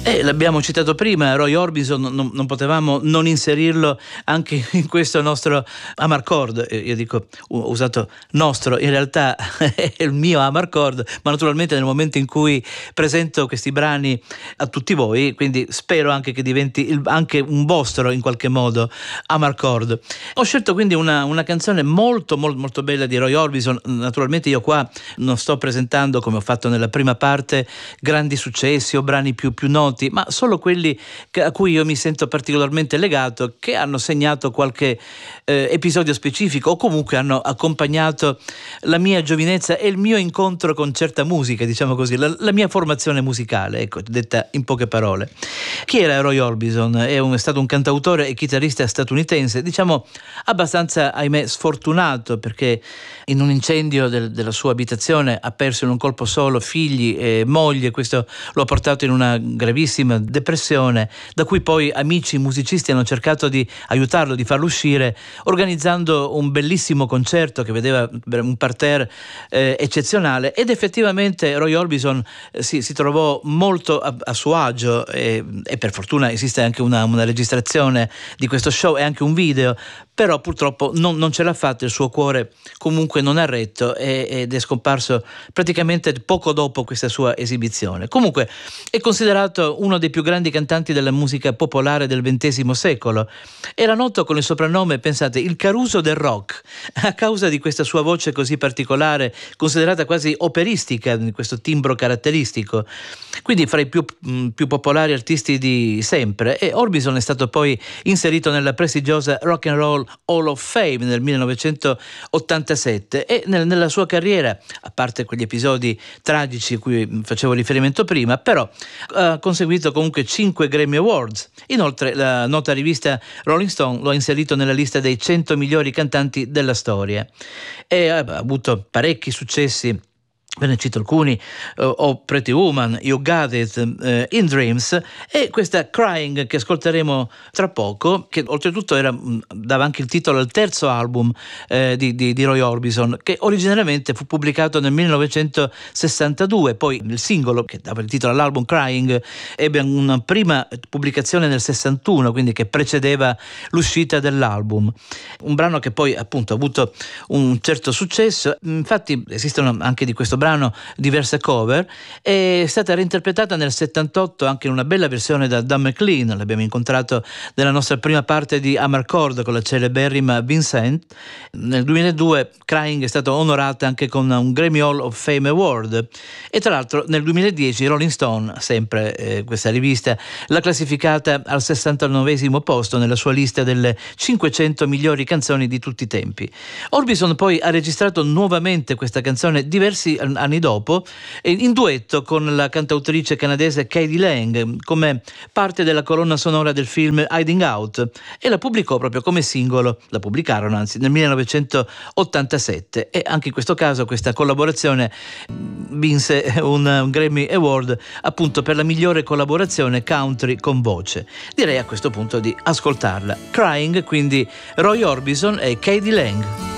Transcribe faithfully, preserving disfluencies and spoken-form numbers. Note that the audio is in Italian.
Eh, l'abbiamo citato prima, Roy Orbison, non, non potevamo non inserirlo anche in questo nostro Amarcord. Io dico, ho usato nostro, in realtà è il mio Amarcord, ma naturalmente nel momento in cui presento questi brani a tutti voi, quindi spero anche che diventi il, anche un vostro in qualche modo Amarcord. Ho scelto quindi una, una canzone molto, molto molto bella di Roy Orbison. Naturalmente io qua non sto presentando, come ho fatto nella prima parte, grandi successi o brani più, più noti, ma solo quelli a cui io mi sento particolarmente legato, che hanno segnato qualche eh, episodio specifico o comunque hanno accompagnato la mia giovinezza e il mio incontro con certa musica, diciamo così, la, la mia formazione musicale, ecco, detta in poche parole. Chi era Roy Orbison? È, un, è stato un cantautore e chitarrista statunitense, diciamo abbastanza, ahimè, sfortunato, perché in un incendio del, della sua abitazione ha perso in un colpo solo figli e moglie. Questo lo ha portato in una gravissima depressione, da cui poi amici musicisti hanno cercato di aiutarlo, di farlo uscire, organizzando un bellissimo concerto che vedeva un parterre eh, eccezionale, ed effettivamente Roy Orbison eh, si, si trovò molto a, a suo agio e, e per fortuna esiste anche una, una registrazione di questo show e anche un video, però purtroppo non, non ce l'ha fatta, il suo cuore comunque non ha retto e, ed è scomparso praticamente poco dopo questa sua esibizione. Comunque è considerato uno dei più grandi cantanti della musica popolare del ventesimo secolo. Era noto con il soprannome, pensate, il Caruso del rock, a causa di questa sua voce così particolare, considerata quasi operistica, di questo timbro caratteristico. Quindi fra i più, mh, più popolari artisti di sempre. E Orbison è stato poi inserito nella prestigiosa Rock and Roll Hall of Fame nel millenovecentottantasette, e nel, nella sua carriera, a parte quegli episodi tragici a cui facevo riferimento prima, però ha conseguito comunque cinque Grammy Awards. Inoltre la nota rivista Rolling Stone lo ha inserito nella lista dei cento migliori cantanti della storia e ha avuto parecchi successi. Ve ne cito alcuni: uh, Oh Pretty Woman, You Got It, uh, In Dreams, e questa Crying che ascolteremo tra poco, che oltretutto era, dava anche il titolo al terzo album eh, di, di, di Roy Orbison, che originariamente fu pubblicato nel millenovecentosessantadue. Poi il singolo che dava il titolo all'album, Crying, ebbe una prima pubblicazione nel sessantuno, quindi che precedeva l'uscita dell'album. Un brano che poi appunto ha avuto un certo successo. Infatti esistono anche di questo brano diverse cover. È stata reinterpretata nel settantotto anche in una bella versione da Dan McLean. L'abbiamo incontrato nella nostra prima parte di Amarcord con la celeberrima Vincent. Nel duemiladue Crying è stata onorata anche con un Grammy Hall of Fame Award, e tra l'altro nel duemiladieci Rolling Stone, sempre eh, questa rivista, l'ha classificata al sessantanovesimo posto nella sua lista delle cinquecento migliori canzoni di tutti i tempi. Orbison poi ha registrato nuovamente questa canzone diversi anni dopo, in duetto con la cantautrice canadese K.D. Lang, come parte della colonna sonora del film Hiding Out, e la pubblicò proprio come singolo, la pubblicarono anzi nel millenovecentottantasette, e anche in questo caso questa collaborazione vinse un, un Grammy Award appunto per la migliore collaborazione country con voce. Direi a questo punto di ascoltarla. Crying, quindi Roy Orbison e K.D. Lang.